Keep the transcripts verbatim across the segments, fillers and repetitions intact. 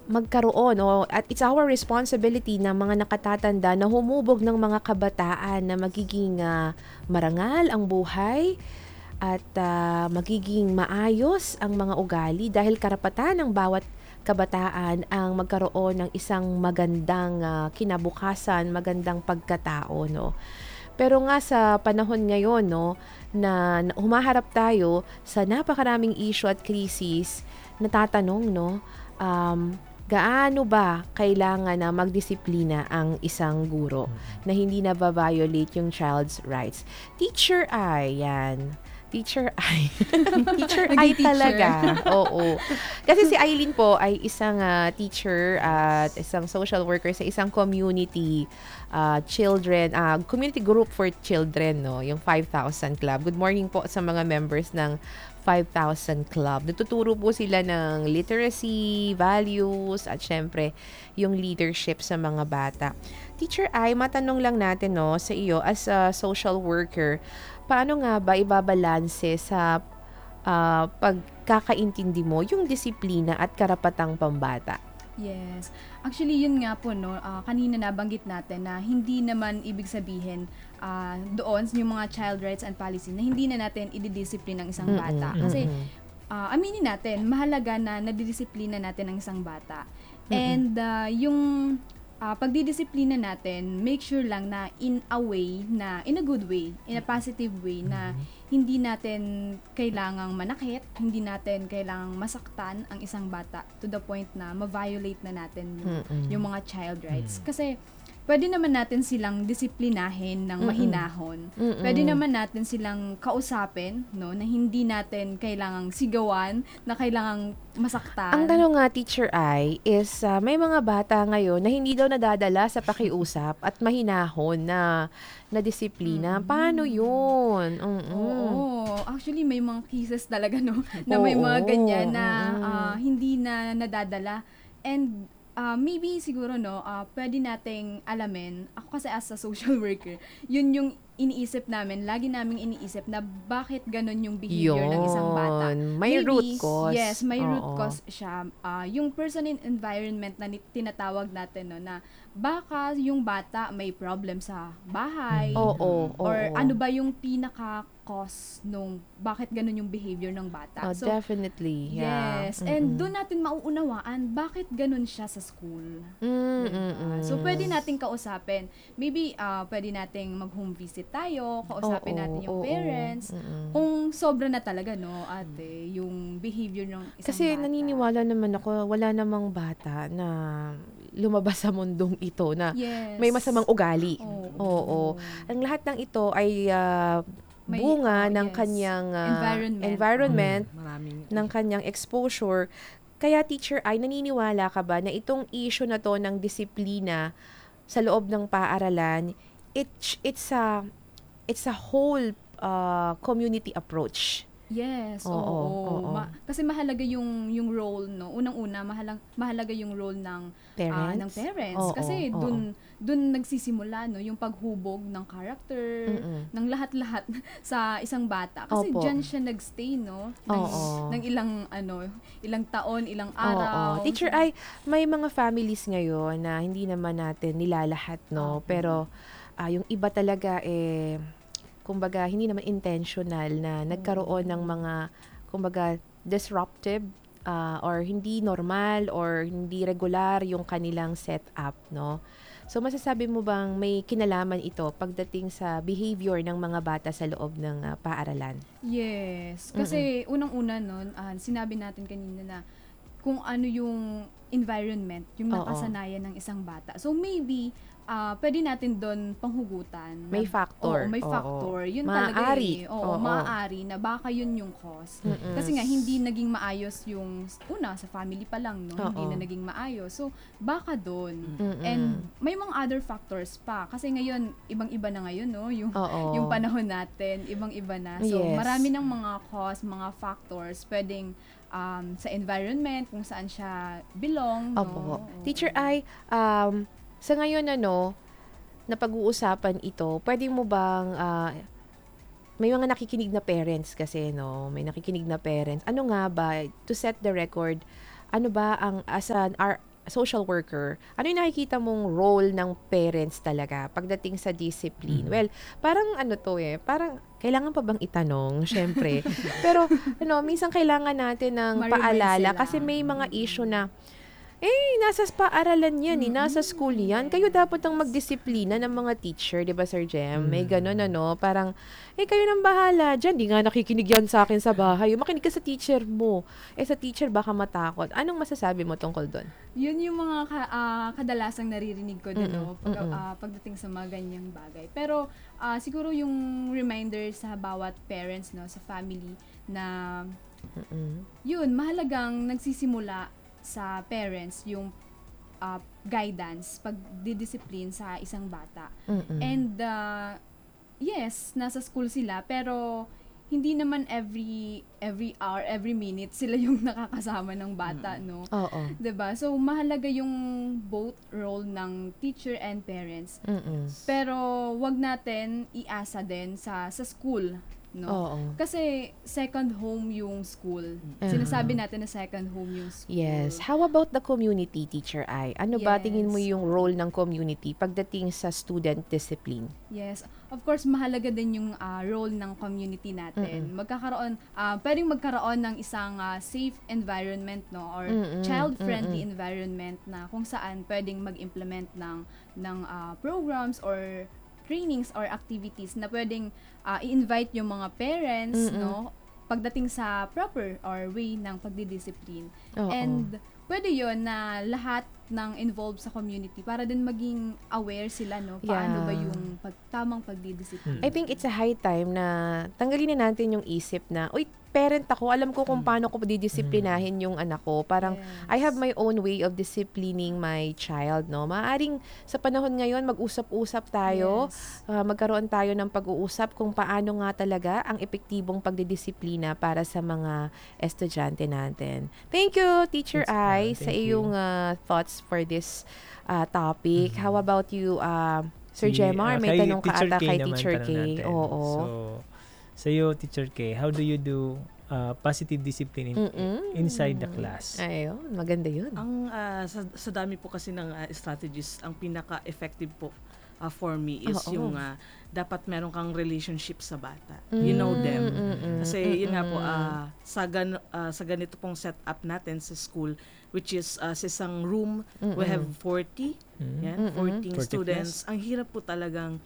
magkaroon o at it's our responsibility ng mga nakatatanda na humubog ng mga kabataan na magiging ah, marangal ang buhay at ah, magiging maayos ang mga ugali dahil karapatan ng bawat kabataan ang magkaroon ng isang magandang ah, kinabukasan, magandang pagkatao, no? Pero nga sa panahon ngayon, no, na na humaharap tayo sa napakaraming issue at krisis, natatanong, no, um, gaano ba kailangan na magdisiplina ang isang guro Mm. na hindi na-violate yung child's rights? Teacher ay, yan. Teacher ay. Teacher ay Nagti-teacher. talaga. Oo. Kasi si Eileen po ay isang ah, teacher at isang social worker sa isang community ah, children, ah, community group for children, no? Yung five thousand Club. Good morning po sa mga members ng five thousand Club. Natuturo po sila ng literacy, values, at syempre, yung leadership sa mga bata. Teacher ay, matanong lang natin, no, sa iyo as a social worker, paano nga ba ibabalanse sa ah, pagkakaintindi mo yung disiplina at karapatang pambata? Yes. Actually, yun nga po, no, ah, kanina nabanggit natin na hindi naman ibig sabihin ah, doon yung mga child rights and policy na hindi na natin ididisipline ng isang Mm-mm, bata. Kasi, mm-mm, ah, aminin natin, mahalaga na nadidisiplina natin ang isang bata. mm-mm, And ah, yung ah, pagdidisiplina natin, make sure lang na in a way, na in a good way, in a positive way, na hindi natin kailangang manakit, hindi natin kailangang masaktan ang isang bata to the point na ma-violate na natin yung, mm-mm. yung mga child rights. Mm. Kasi pwede naman natin silang disiplinahin ng Mm-mm. mahinahon. Mm-mm. Pwede naman natin silang kausapin, no, na hindi natin kailangang sigawan, na kailangang masaktan. Ang tanong nga, Teacher ay, is ah, may mga bata ngayon na hindi daw nadadala sa pakiusap at mahinahon na na disiplina. Paano yun? Mm-mm. Oo. Actually, may mga cases talaga, no, na may mga Oo, ganyan na mm. ah, hindi na nadadala. And ah, maybe siguro, no, ah, pwede nating alamin, ako kasi as a social worker, yun yung iniisip namin, lagi naming iniisip na bakit ganun yung behavior ng isang bata. Yun. May Maybe, root cause. yes, may root Oo. cause siya. Ah, yung person and environment na ni- tinatawag natin, no, na baka yung bata may problem sa bahay, Oo, or oo. ano ba yung pinaka-cause nung bakit ganun yung behavior ng bata. Oh, So, definitely. Yeah. yes. And Mm-mm. doon natin mauunawaan bakit ganun siya sa school. Mm, Diba? mm-mm. So, pwede nating kausapin. Maybe, ah, pwede nating mag-home visit tayo, kausapin Oo, natin yung oo. parents. Mm-mm. Kung sobra na talaga, no, ate, yung behavior ng isang Kasi bata. naniniwala naman ako, wala namang bata na lumabas sa mundong ito na Yes. may masamang ugali. Oo. Oo. Ang lahat ng ito ay ah, May, bunga oh, ng yes. kanyang ah, Environment. environment, Maraming ng kanyang exposure. Kaya teacher ay naniniwala ka ba na itong issue na to ng disiplina sa loob ng paaralan, it, it's a it's a whole ah, community approach. Yes, Oo, oo. oo. Ma- kasi mahalaga yung yung role, no. Unang-una mahalaga mahalaga yung role ng ah, Parents? ng parents Oo, kasi oo. dun dun nagsisimula, no, yung paghubog ng character Mm-mm. ng lahat-lahat sa isang bata. Kasi Opo. diyan siya nagstay, no, ng, Oo. ng ilang ano, ilang taon, ilang Oo. araw. Teacher ay may mga families ngayon na hindi naman natin nilalahat, no. Opo. Pero ah, yung iba talaga eh kumbaga hindi naman intentional na nagkaroon ng mga kumbaga disruptive ah, or hindi normal or hindi regular yung kanilang setup, no. So masasabi mo bang may kinalaman ito pagdating sa behavior ng mga bata sa loob ng ah, paaralan? Yes. Kasi unang-una nun, ah, sinabi natin kanina na kung ano yung environment, yung Oo. nakasanayan ng isang bata. So maybe, ah, pwede natin doon panghugutan. May na- factor. Oo, may Oo. factor. Yun talaga Maaari. eh. Oo, Oo. maaari na baka yun yung cause. Mm-mm. Kasi nga, hindi naging maayos yung, una, sa family pa lang, no? Hindi Oo. na naging maayos. So, baka doon. Mm-mm. And may mga other factors pa. Kasi ngayon, ibang-iba na ngayon, no? Yung, Oo. yung panahon natin, ibang-iba na. So, Yes. marami ng mga cause, mga factors, pwedeng um, sa environment, kung saan siya belong. No? Opo. Oo. Teacher ay, um, sa ngayon ano, na pag-uusapan ito, pwede mo bang, ah, may mga nakikinig na parents kasi, no? May nakikinig na parents. Ano nga ba, to set the record, ano ba ang, as an, our, social worker, ano yung nakikita mong role ng parents talaga pagdating sa discipline? Mhm. Well, parang ano to eh, parang kailangan pa bang itanong? Syempre. Pero ano, minsan kailangan natin ng Ma-remind paalala sila. kasi may mga issue na eh, nasa paaralan yan eh, nasa school yan. Kayo dapat ang magdisiplina ng mga teacher, di ba Sir Jem? May Mm. ganun ano, parang, eh kayo nang bahala dyan, di nga nakikinig yan sa akin sa bahay. Makinig ka sa teacher mo. Eh sa teacher baka matakot. Anong masasabi mo tungkol doon? Yun yung mga ka, ah, kadalasang naririnig ko din, Mm-mm, no, pag, mm-mm. ah, pagdating sa mga ganyang bagay. Pero ah, siguro yung reminder sa bawat parents, no, sa family na Mm-mm. yun, mahalagang nagsisimula sa parents yung ah, guidance, pagdidisiplin sa isang bata. Mm-mm. And uh, yes, nasa school sila pero hindi naman every every hour, every minute sila yung nakakasama ng bata, no? Oo. 'Di ba? So mahalaga yung both role ng teacher and parents. Mm-mm. Pero wag natin iasa din sa sa school, no? Oo. Kasi second home yung school. Uh-huh. Sinasabi natin na second home yung school. Yes. How about the community, Teacher Ai? Ano ba tingin mo Yes. yung role ng community pagdating sa student discipline? Yes. Of course, mahalaga din yung ah, role ng community natin. Magkakaroon, ah, pwedeng magkaroon ng isang ah, safe environment, no? Or Mm-mm, child-friendly environment na kung saan pwedeng mag-implement ng, ng ah, programs or trainings or activities na pwedeng ah, i-invite yung mga parents, Mm-mm. no? Pagdating sa proper or way ng pagdidisiplin. Oo. And pwede yon na lahat ng involved sa community para din maging aware sila, no? Paano Yeah. ba yung pag, tamang pagdidisiplin. I think it's a high time na tanggalin na natin yung isip na, uy, parent ako, alam ko kung paano ko didisiplinahin yung anak ko. Parang, Yes. I have my own way of disciplining my child, no? Maaring sa panahon ngayon, mag-usap-usap tayo, Yes. ah, magkaroon tayo ng pag-uusap kung paano nga talaga ang epektibong pagdidisiplina para sa mga estudyante natin. Thank you, Teacher Yes, Ai, ah, sa thank you. iyong ah, thoughts for this ah, topic. Mhm. How about you, ah, Sir Si, Jemar? ah, May kay tanong ka Teacher ata K kay naman, Teacher tanong K. natin. Oo. So, sa iyo, Teacher K, how do you do uh, positive discipline in- Mm-mm. inside the class? Ayun, maganda yun. Ang ah, sa, sa dami po kasi ng ah, strategies, ang pinaka-effective po ah, for me is Oo. yung ah, dapat meron kang relationship sa bata. You know them. Mm-mm. Kasi yun nga po, Mm-mm. ah, sa, gan, ah, sa ganito pong setup natin sa school, which is ah, sa isang room, we have forty, Mm. yan, Mm-mm. forty forty students. Ang hirap po talagang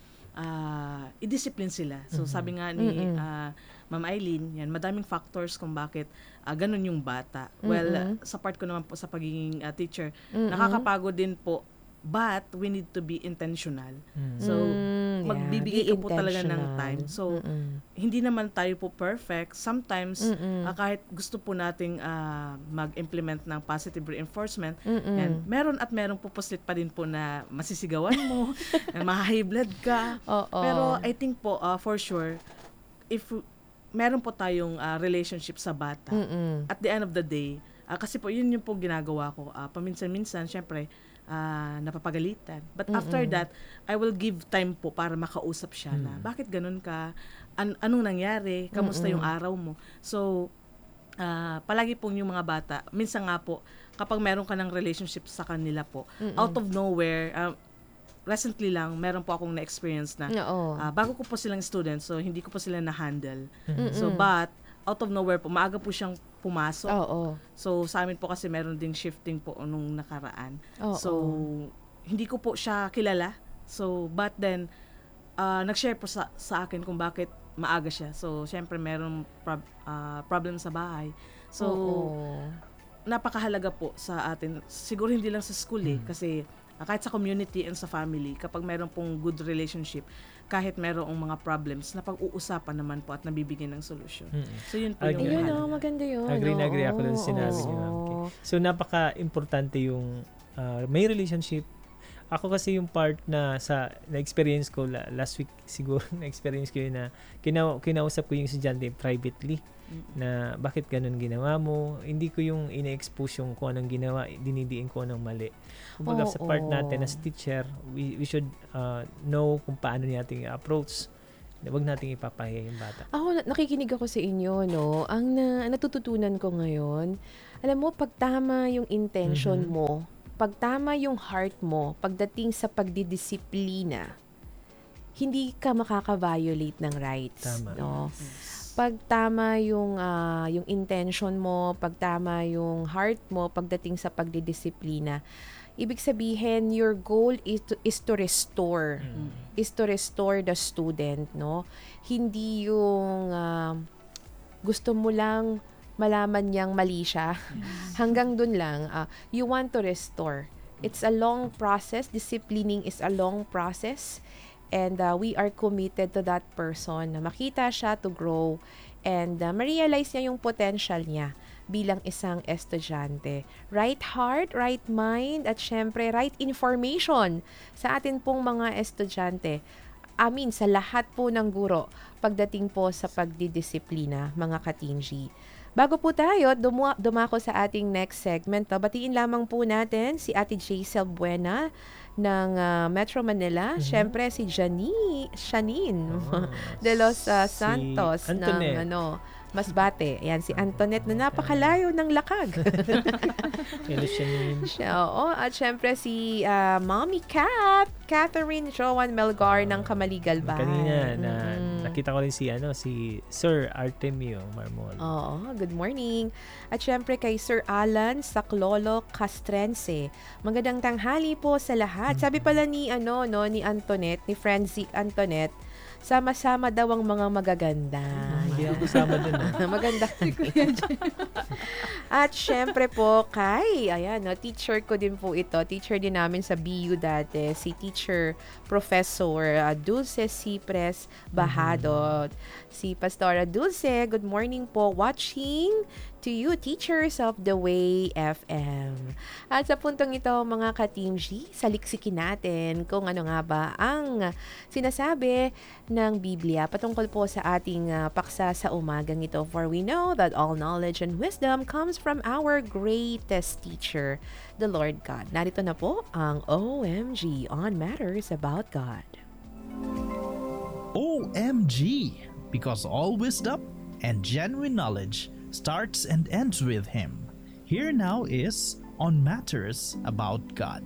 ah, i-discipline sila. So Mhm. sabi nga ni Mm-mm. ah, Ma'am Eileen, yan, madaming factors kung bakit ah, ganun yung bata. Well, Mm-mm. ah, sa part ko naman po sa pagiging ah, teacher, Mm-mm. nakakapagod din po, but we need to be intentional. Mm. So, Mm, magbibigay be ka po talaga ng intentional. time. So, Mm-mm. hindi naman tayo po perfect. Sometimes, Mm-mm. ah, kahit gusto po nating ah, mag-implement ng positive reinforcement, Mm-mm. yan, meron at meron po puslit pa din po na masisigawan mo, na ma-high blood ka. Oo. Pero I think po, ah, for sure, if meron po tayong ah, relationship sa bata, Mm-mm. at the end of the day, ah, kasi po yun yung po ginagawa ko. Ah, paminsan-minsan, syempre, ah, napapagalitan. But after Mm-mm. that, I will give time po para makausap siya na, Mm. bakit ganun ka? An- anong nangyari? Kamusta Mm-mm. yung araw mo? So, ah, palagi pong yung mga bata, minsan nga po, kapag meron ka ng relationship sa kanila po, Mm-mm. out of nowhere, ah, recently lang, meron po akong na-experience na, Oo. ah, bago ko po silang student, so hindi ko po sila na-handle. Mm-mm. So, but, out of nowhere po, maaga po siyang pumasok. Oo. So, sa amin po kasi meron ding shifting po nung nakaraan. Oo. So, hindi ko po siya kilala. So, but then, uh, nag-share po sa, sa akin kung bakit maaga siya. So, syempre, meron prob- ah, problem sa bahay. So, Oo. napakahalaga po sa atin. Siguro hindi lang sa school eh. Mm. Kasi, ah, kahit sa community and sa family, kapag meron pong good relationship, kahit merong mga problems, napag-uusapan naman po at nabibigyan ng solusyon. Mm. So, yun po Agree. yung Ayun, mahalaga. oh, maganda yun. Agree na agree Oo, ako dun sa sinabi oo, niyo, Ma'am Kay. oo. So, napaka-importante yung uh, may relationship. Ako kasi yung part na sa na-experience ko la, last week siguro na-experience ko yun na kina, kinausap ko yung estudyante privately na bakit ganun ginawa mo. Hindi ko yung ina-expose yung kung anong ginawa, dinidiin ko anong mali. Kumbaga sa part Oo. natin as teacher, we, we should uh, know kung paano natin i-approach. Huwag nating ipapahiya yung bata. Ako, na- nakikinig ako sa inyo, no? Ang na, natututunan ko ngayon, alam mo, pag tama yung intention Mhm. mo, pag tama yung heart mo pagdating sa pagdidisiplina, hindi ka makaka-violate ng rights. Tama. No? Pag tama yung, ah, yung intention mo, pag tama yung heart mo pagdating sa pagdidisiplina, ibig sabihin, your goal is to, is to restore. Mm. Is to restore the student, no? Hindi yung ah, gusto mo lang malaman niyang mali siya. Hanggang dun lang. ah, you want to restore. It's a long process. Disciplining is a long process. And uh, we are committed to that person na makita siya to grow and uh, ma-realize niya yung potential niya bilang isang estudyante. Right heart, right mind, at syempre right information sa atin pong mga estudyante. Amin sa lahat po ng guro pagdating po sa pagdidisiplina, mga katingji. Bago po tayo dumu- dumako sa ating next segment, no, batiin lamang po natin si Ate Jaisel Buena ng ah, Metro Manila. Mhm. Syempre si Jani, Shanine Oh, de los ah, si Santos Antoinette. ng ano, Masbate. Ayan si Antoinette na napakalayo ng lakag. Hello, Shanine. Siya, oo. At syempre si ah, Mommy Cat, Catherine Joan Melgar ng Kamaligalbay. Kanina, na, Mm-mm. nakita ko rin si, ano, si Sir Artemio Marmol. Oo, good morning. At syempre kay Sir Alan Saclolo Castrense. Magandang tanghali po sa lahat. Sabi pala ni ano no ni Antoinette, ni Frenzy Antoinette, sama-sama daw ang mga magaganda. Hindi ako kasama dun. ah. Maganda. At syempre po kay, ayan, no, teacher ko din po ito. Teacher din namin sa B U dati. Si Teacher Professor uh, Dulce Cipres Bahado. Si Pastora Dulce, good morning po. Watching to you, Teachers of the Way F M. At sa puntong ito, mga ka-Team G, saliksikin natin kung ano nga ba ang sinasabi ng Biblia patungkol po sa ating ah, paksa sa umagang ito. For we know that all knowledge and wisdom comes from our greatest teacher, the Lord God. Narito na po ang O M G on Matters About God. O M G, because all wisdom and genuine knowledge starts and ends with Him. Here now is On Matters About God.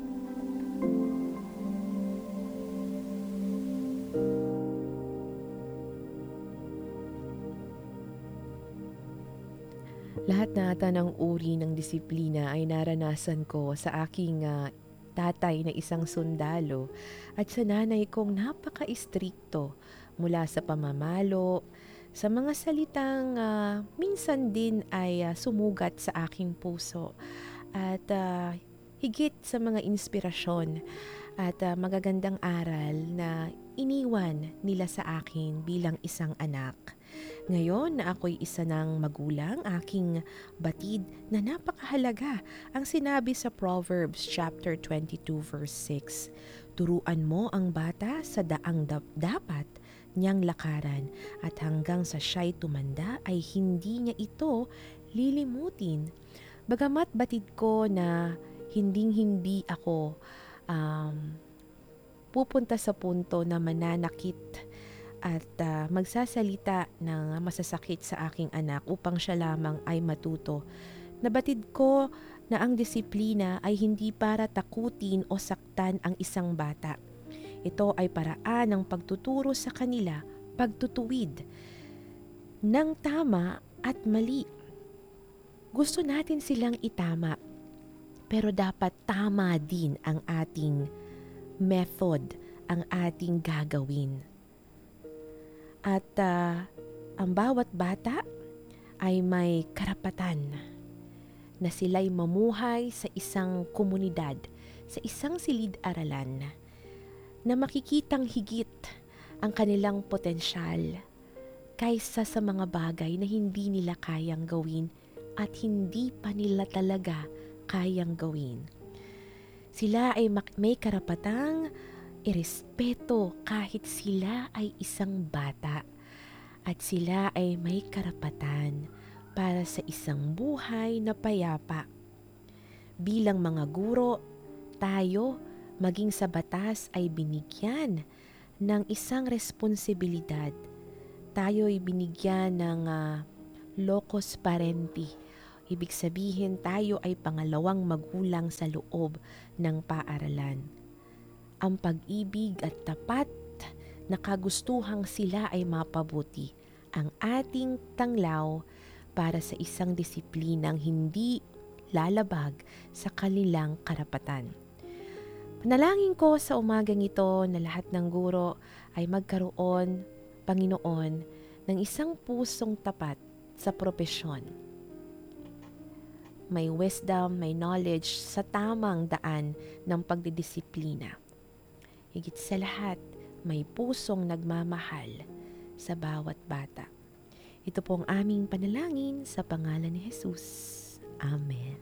Lahat nata ng uri ng disiplina ay naranasan ko sa aking ah, tatay na isang sundalo at sa nanay kong napaka-istrikto mula sa pamamalo, sa mga salitang ah, minsan din ay ah, sumugat sa aking puso at ah, higit sa mga inspirasyon at ah, magagandang aral na iniwan nila sa akin bilang isang anak. Ngayon na ako'y isa ng magulang, aking batid na napakahalaga ang sinabi sa Proverbs chapter twenty-two verse six. Turuan mo ang bata sa daang dap- dapat niyang lakaran at hanggang sa siya'y tumanda ay hindi niya ito lilimutin. Bagamat batid ko na hinding-hindi ako um, pupunta sa punto na mananakit at uh, magsasalita ng masasakit sa aking anak upang siya lamang ay matuto. Nabatid ko na ang disiplina ay hindi para takutin o saktan ang isang bata. Ito ay paraan ng pagtuturo sa kanila, pagtutuwid ng tama at mali. Gusto natin silang itama, pero dapat tama din ang ating method, ang ating gagawin. At uh, ang bawat bata ay may karapatan na sila'y mamuhay sa isang komunidad, sa isang silid-aralan na makikitang higit ang kanilang potensyal kaysa sa mga bagay na hindi nila kayang gawin at hindi pa nila talaga kayang gawin. Sila ay may karapatang irespeto kahit sila ay isang bata at sila ay may karapatan para sa isang buhay na payapa. Bilang mga guro, tayo maging sa batas ay binigyan ng isang responsibilidad. Tayo ay binigyan ng uh, locus parentis, Ibig sabihin tayo ay pangalawang magulang sa loob ng paaralan. Ang pag-ibig at tapat na kagustuhang sila ay mapabuti ang ating tanglaw para sa isang disiplinang hindi lalabag sa kanilang karapatan. Panalangin ko sa umagang ito na lahat ng guro ay magkaroon, Panginoon, ng isang pusong tapat sa propesyon. May wisdom, may knowledge sa tamang daan ng pagdidisiplina. Higit sa lahat, may pusong nagmamahal sa bawat bata. Ito po ang aming panalangin sa pangalan ni Jesus. Amen.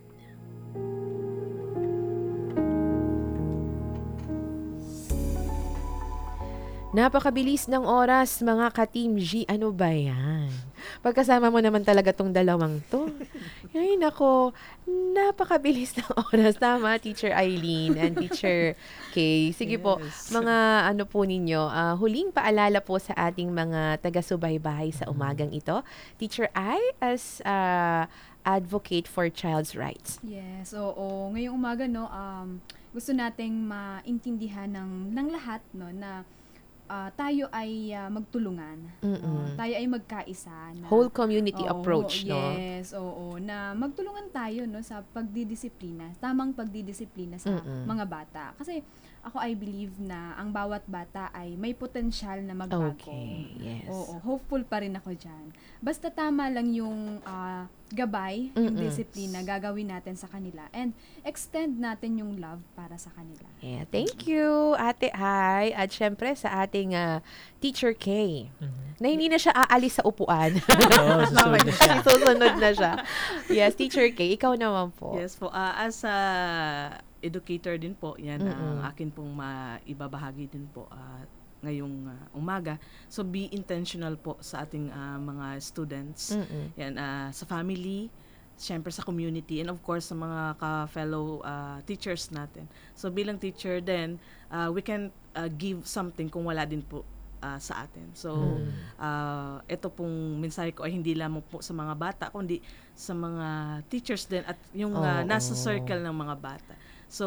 Napakabilis ng oras, mga ka-Team G. Ano ba yan? Pagkasama mo naman talaga tong dalawang to. Ay, nako. Napakabilis ng oras. Tama, Teacher Eileen and Teacher Kay. Sige po, Yes. mga ano po ninyo, ah, huling paalala po sa ating mga taga-subaybay sa umagang ito. Teacher I, as ah, advocate for child's rights. Yes, oo. Ngayong umaga, no, um, gusto nating maintindihan ng, ng lahat, no, na ah, tayo ay ah, magtulungan. Mm-mm. no? Tayo ay magkaisa. Na, Whole community Oo, approach, no? Yes, oo. Na magtulungan tayo, no, sa pagdidisiplina, tamang pagdidisiplina sa Mm-mm. mga bata. Kasi ako I believe na ang bawat bata ay may potensyal na magbago. Okay, yes. Oo, hopeful pa rin ako dyan. Basta tama lang yung ah, gabay, yung Mm-mm. disiplina, gagawin natin sa kanila. And extend natin yung love para sa kanila. Yeah, thank you, Ate Ai. At syempre sa ating ah, Teacher K, Mhm. na hindi na siya aalis sa upuan. Oo, susunod na siya. Susunod na siya. Yes, Teacher K, ikaw naman po. Yes po. Ah, as a educator din po, yan ang Mm-mm. akin pong maibabahagi din po ah, ngayong ah, umaga. So be intentional po sa ating ah, mga students. Mm-mm. Yan ah, sa family, syempre sa community, and of course sa mga ka-fellow ah, teachers natin. So bilang teacher din, ah, we can ah, give something kung wala din po ah, sa atin. So Mm. ah, ito pong mensahe ko ay hindi lamang po sa mga bata, kundi sa mga teachers din at yung ah, Oo. nasa circle ng mga bata. So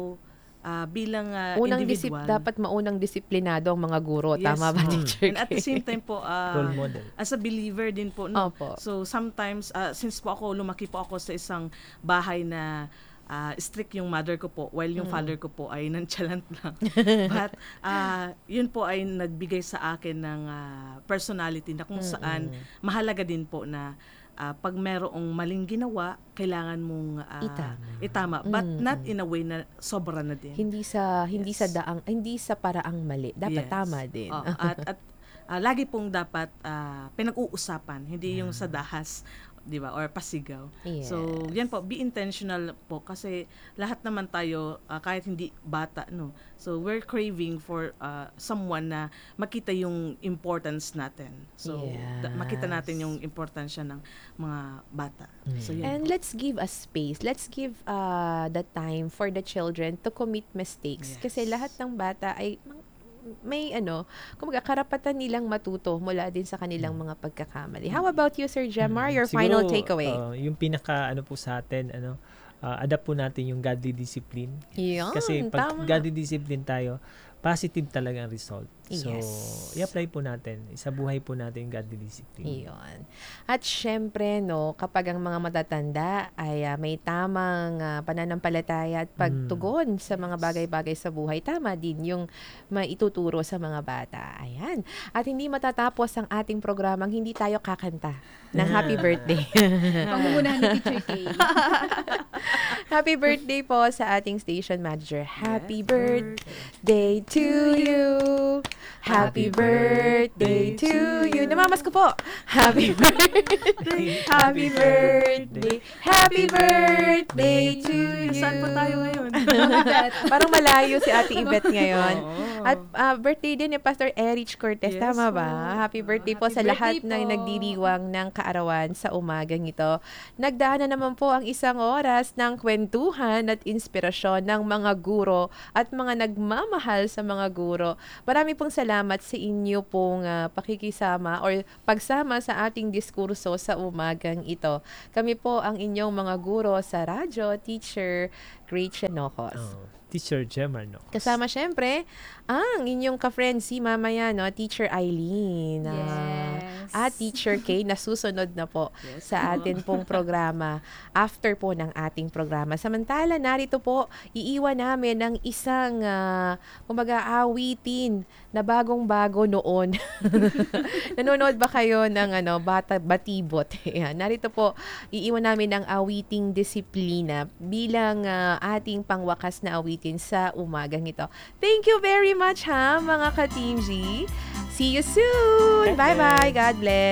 ah, bilang ah, Unang disip, individual, dapat maunang disiplinado ang mga guro. Yes, Tama ba, ma'am. Teacher and at the K? same time po, ah, Role model. as a believer din po, no? Opo. So sometimes, ah, since po ako, lumaki po ako sa isang bahay na ah, strict yung mother ko po, while yung Mm. father ko po ay nonchalant lang. But ah, yun po ay nagbigay sa akin ng ah, personality na kung saan mahalaga din po na ah, pag merong maling ginawa, kailangan mong ah, Itama. itama. But Mm, not mm. in a way na sobra na din. Hindi sa hindi sa Yes. daang hindi sa paraang mali. Dapat Yes. tama din. Oo, at at ah, lagi pong dapat ah, pinag-uusapan, hindi yung sa dahas, 'di ba, or pasigaw. Yes. So, yan po, be intentional po kasi lahat naman tayo ah, kahit hindi bata, no. So, we're craving for ah, someone na makita yung importance natin. So, da- makita natin yung importansya ng mga bata. So, yan. And let's give a space. Let's give uh, the time for the children to commit mistakes. Yes. Kasi lahat ng bata ay mang- may ano, kumbaga karapatan nilang matuto mula din sa kanilang mga pagkakamali. How about you, Sir Jemar? Your Siguro, final takeaway. uh, yung pinaka ano po sa atin, ano, uh, adapt po natin yung godly discipline. Yan, Kasi pag tama. godly discipline tayo, positive talaga ang result. So, Yes. i-apply po natin. Isa buhay po natin yung godly discipline. Iyon. At syempre, no, kapag ang mga matatanda ay ah, may tamang ah, pananampalataya at pagtugon sa mga bagay-bagay sa buhay, tama din yung maituturo sa mga bata. Ayan. At hindi matatapos ang ating programang hindi tayo kakanta ng happy birthday. Pangungunahan ni Teacher K. Happy birthday po sa ating station manager. Happy birthday to you. Happy birthday to you. Namamas ko po. Happy birthday. Happy birthday. Happy birthday to you. Saan po tayo ngayon? Parang malayo si Ate Yvette ngayon. Oo. At ah, birthday din ni Pastor Erich Cortez. Yes, Tama po. ba? Happy birthday po Happy sa lahat birthday ng po. nagdiriwang ng kaarawan sa umagang ito. Nagdaan na naman po ang isang oras ng kwentuhan at inspirasyon ng mga guro at mga nagmamahal sa mga guro. Marami pong salamat sa inyo pong ah, pakikisama or pagsama sa ating diskurso sa umagang ito. Kami po ang inyong mga guro sa radyo, Teacher Gretchen Nocos. Oh, Teacher Gemar, no? Kasama syempre ang inyong ka-friend si mamaya, no, Teacher Eileen. ah, Yes. at Teacher Kay na susunod na po Yes sa po. atin pong programa after po ng ating programa. Samantala, narito po, iiwan namin ng isang uh, kumbaga awitin na bagong-bago noon. Nanonood ba kayo ng ano, bata, batibot? Yan. Narito po, iiwan namin ng awiting disiplina bilang ah, ating pangwakas na awitin sa umagang ito. Thank you very much ha, mga ka-Team G. See you soon! God Bye-bye! bless. God bless!